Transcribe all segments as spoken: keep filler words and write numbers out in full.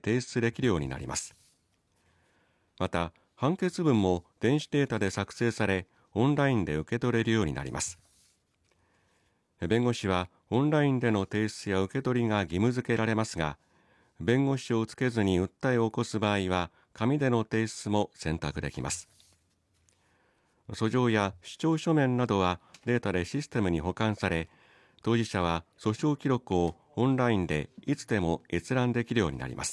提出できるようになります。また、判決文も電子データで作成され、オンラインで受け取れるようになります。弁護士はオンラインでの提出や受け取りが義務付けられますが、弁護士をつけずに訴えを起こす場合は、紙での提出も選択できます。訴状や主張書面などはデータでシステムに保管され、当事者は訴訟記録をオンラインでいつでも閲覧できるようになります。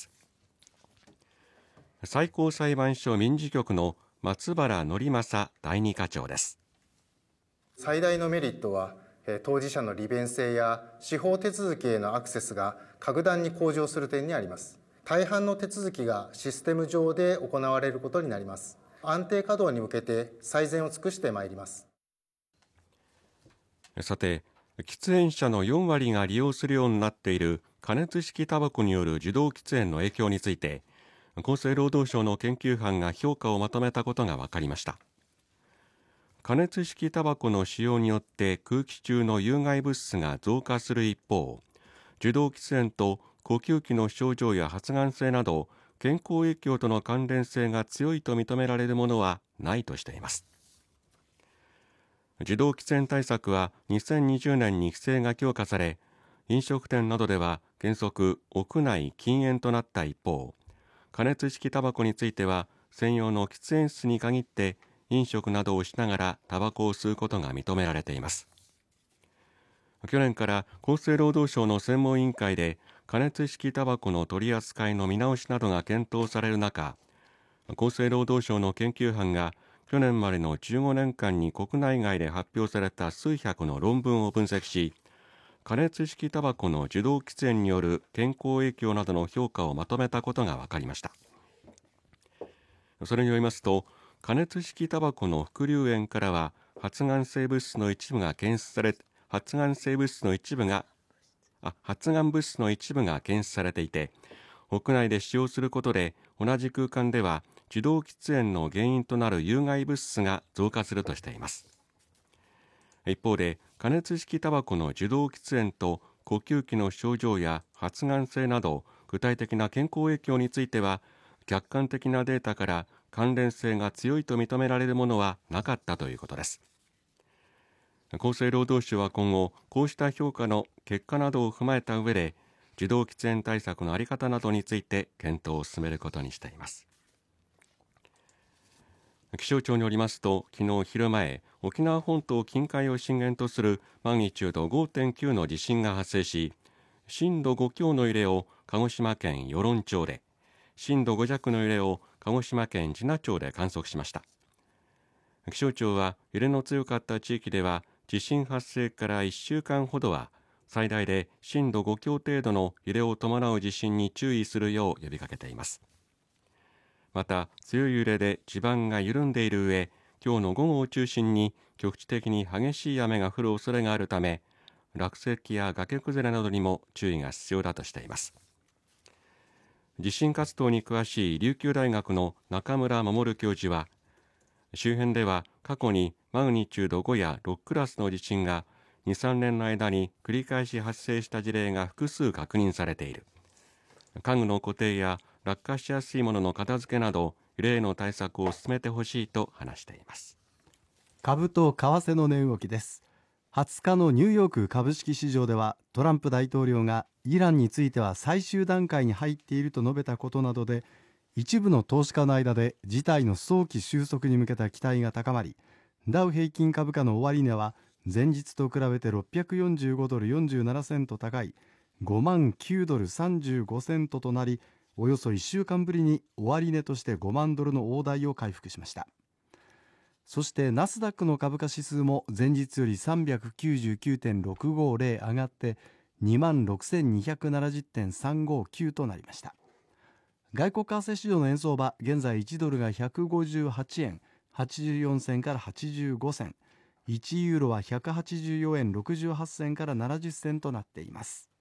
最高裁判所民事局の松原則正第二課長です。 最大のメリットは、当事者の利便性や司法手続きへのアクセスが格段に向上する点にあります。大半の手続きがシステム上で行われることになります。安定稼働に向けて最善を尽くしてまいります。 さて、喫煙者のよんわりが利用するようになっている加熱式タバコによる受動喫煙の影響について、厚生労働省の研究班が評価をまとめたことが分かりました。加熱式タバコの使用によって空気中の有害物質が増加する一方、受動喫煙と呼吸器の症状や発がん性など健康影響との関連性が強いと認められるものはないとしています。受動喫煙対策はにせんにじゅうねんに規制が強化され、飲食店などでは原則屋内禁煙となった一方、加熱式タバコについては専用の喫煙室に限って飲食などをしながらタバコを吸うことが認められています。去年から厚生労働省の専門委員会で加熱式タバコの取り扱いの見直しなどが検討される中、厚生労働省の研究班が去年までのじゅうごねんかんに国内外で発表された数百の論文を分析し、加熱式タバコの受動喫煙による健康影響などの評価をまとめたことが分かりました。それによりますと、加熱式タバコの副流煙からは発がん性物質の一部が検出され発がん性物質の一部があ発がん物質の一部が検出されていて、屋内で使用することで同じ空間では受動喫煙の原因となる有害物質が増加するとしています。一方で、加熱式タバコの受動喫煙と呼吸器の症状や発がん性など具体的な健康影響については、客観的なデータから関連性が強いと認められるものはなかったということです。厚生労働省は今後、こうした評価の結果などを踏まえた上で、受動喫煙対策の在り方などについて検討を進めることにしています。気象庁によりますと、昨日昼前、沖縄本島近海を震源とするマグニチュード ごてんきゅう の地震が発生し、震度ご強の揺れを鹿児島県与論町で、震度ご弱の揺れを鹿児島県知名町で観測しました。気象庁は揺れの強かった地域では地震発生からいっしゅうかんほどは最大で震度ご強程度の揺れを伴う地震に注意するよう呼びかけています。また、強い揺れで地盤が緩んでいる上、今日の午後を中心に局地的に激しい雨が降る恐れがあるため、落石や崖崩れなどにも注意が必要だとしています。地震活動に詳しい琉球大学の中村守教授は、周辺では過去にマグニチュードごやろくクラスの地震がに、さんねんの間に繰り返し発生した事例が複数確認されている。家具の固定や落下しやすいものの片付けなど揺れへの対策を進めてほしいと話しています。 株と為替の値動きです。はつかのニューヨーク株式市場では、トランプ大統領がイランについては最終段階に入っていると述べたことなどで、一部の投資家の間で事態の早期収束に向けた期待が高まり、ダウ平均株価の終値は前日と比べてろっぴゃくよんじゅうごドルよんじゅうななセント高いごまんきゅうドルさんじゅうごセントとなり、およそいっしゅうかんぶりに終値としてごまんドルの大台を回復しました。そしてナスダックの株価指数も前日より さんびゃくきゅうじゅうきゅうてんろくごゼロ 上がって にまんろくせんにひゃくななじゅってんさんごきゅう となりました。外国為替市場の円相場、現在いちドルがひゃくごじゅうはちえんはちじゅうよん銭からはちじゅうご銭、いちユーロはひゃくはちじゅうよんえんろくじゅうはち銭からななじゅっ銭となっています。